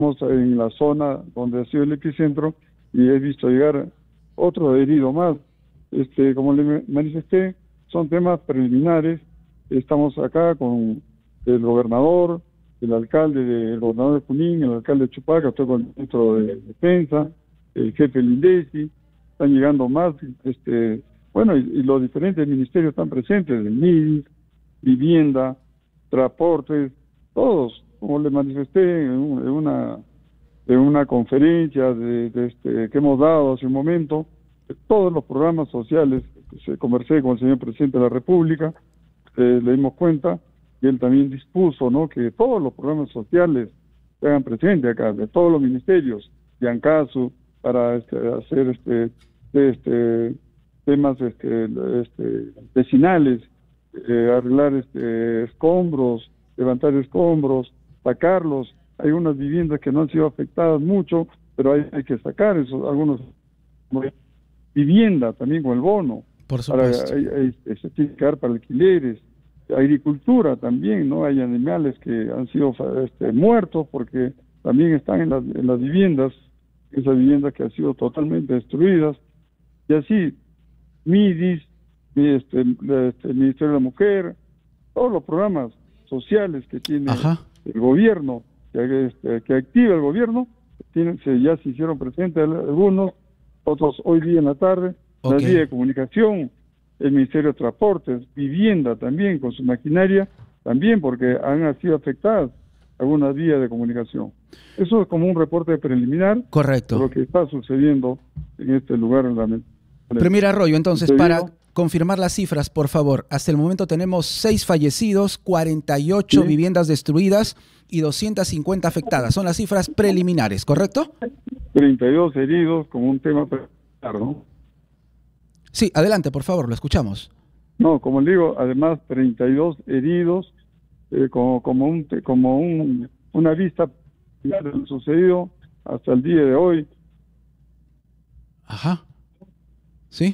Estamos en la zona donde ha sido el epicentro y he visto llegar otro herido más. Como le manifesté, son temas preliminares. Estamos acá con el gobernador, el gobernador de Junín, el alcalde de Chupaca, estoy con el ministro de Defensa, el jefe Lindesi, están llegando más, y los diferentes ministerios están presentes, el MIDIS, Vivienda, Transportes, todos, como le manifesté en una conferencia que hemos dado hace un momento, todos los programas sociales, conversé con el señor presidente de la República, le dimos cuenta, y él también dispuso, ¿no?, que todos los programas sociales se hagan presente acá, de todos los ministerios, de ANCASU, para hacer temas vecinales, arreglar escombros, levantar escombros, sacarlos. Hay unas viviendas que no han sido afectadas mucho, pero hay que sacar algunos vivienda también con el bono. Por supuesto. Se tiene que dar para alquileres. Agricultura también, ¿no? Hay animales que han sido muertos porque también están en las viviendas, esas viviendas que han sido totalmente destruidas. Y así, MIDIS, el Ministerio de la Mujer, todos los programas sociales que tiene el gobierno, que activa el gobierno, ya se hicieron presentes algunos, otros hoy día en la tarde, la vía de comunicación, el Ministerio de Transportes, Vivienda también, con su maquinaria, también porque han sido afectadas algunas vías de comunicación. Eso es como un reporte preliminar. Correcto. De lo que está sucediendo en este lugar. Premier Arroyo, entonces, para confirmar las cifras, por favor. Hasta el momento tenemos 6 fallecidos, 48 viviendas destruidas y 250 afectadas. Son las cifras preliminares, ¿correcto? 32 heridos, como un tema preliminar, ¿no? Sí, adelante, por favor, lo escuchamos. No, como le digo, además 32 heridos, una vista de lo sucedido hasta el día de hoy. Ajá. ¿Sí?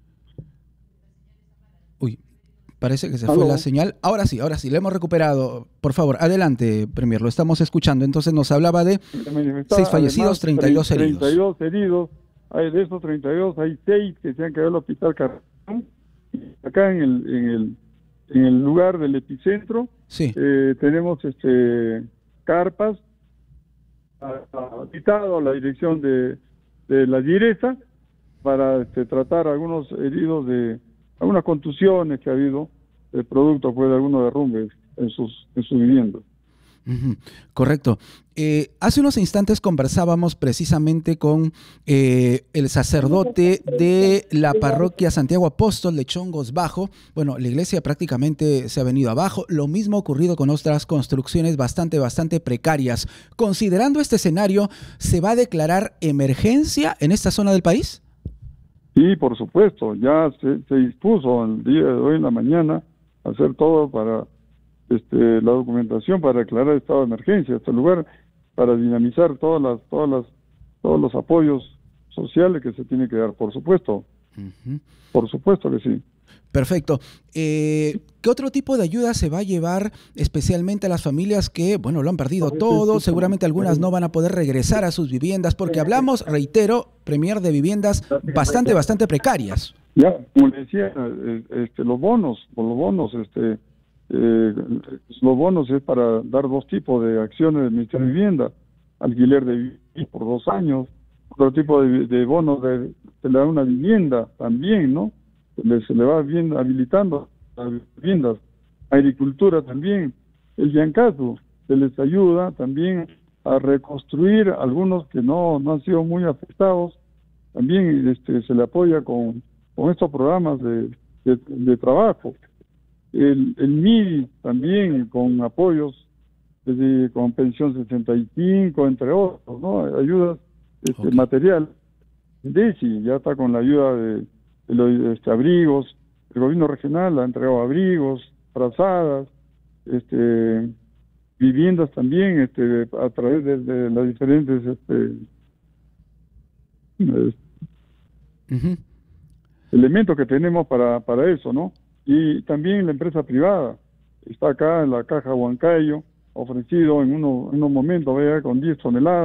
Uy, parece que se fue la señal. Ahora sí, la hemos recuperado. Por favor, adelante, Premier, lo estamos escuchando. Entonces nos hablaba de 6 fallecidos, 32 heridos. 32 heridos. De esos 32 hay 6 que se han quedado en el hospital Carrasco. Acá en el lugar del epicentro tenemos carpas, citado a la dirección de la direza para tratar algunos heridos de algunas contusiones que ha habido, el producto fue de algunos derrumbes en su vivienda. Correcto. Hace unos instantes conversábamos precisamente con el sacerdote de la parroquia Santiago Apóstol de Chongos Bajo. Bueno, la iglesia prácticamente se ha venido abajo. Lo mismo ha ocurrido con otras construcciones bastante precarias. Considerando este escenario, ¿se va a declarar emergencia en esta zona del país? Sí, por supuesto. Ya se dispuso el día de hoy en la mañana a hacer todo para la documentación para declarar estado de emergencia este lugar, para dinamizar todos los apoyos sociales que se tienen que dar, por supuesto. Por supuesto que sí. Perfecto. ¿Qué otro tipo de ayuda se va a llevar especialmente a las familias que, bueno, lo han perdido todo? Seguramente algunas no van a poder regresar a sus viviendas, porque hablamos, reitero, Premier, de viviendas bastante precarias. Ya, como le decía, los bonos es para dar 2 tipos de acciones del Ministerio de Vivienda: alquiler de vivienda por 2 años, otro tipo de bonos se le da una vivienda también, ¿no? Se le va bien habilitando las viviendas. Agricultura también, el Yancasu, se les ayuda también a reconstruir algunos que no han sido muy afectados. También se le apoya con estos programas de trabajo. El MIDI también con apoyos, con pensión 65, entre otros, ¿no? Ayudas material. DECI ya está con la ayuda de los abrigos. El gobierno regional ha entregado abrigos, frazadas, viviendas también, a través de las diferentes elementos que tenemos para eso, ¿no? Y también la empresa privada está acá en la Caja Huancayo, ofrecido en unos momentos, vea, con 10 toneladas.